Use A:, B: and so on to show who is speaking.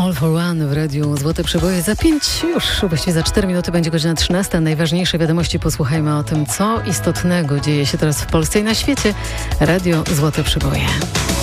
A: All for One w radiu Złote Przeboje. Za 5, już właściwie za 4 minuty będzie godzina 13. Najważniejsze wiadomości, posłuchajmy o tym, co istotnego dzieje się teraz w Polsce i na świecie. Radio Złote Przeboje.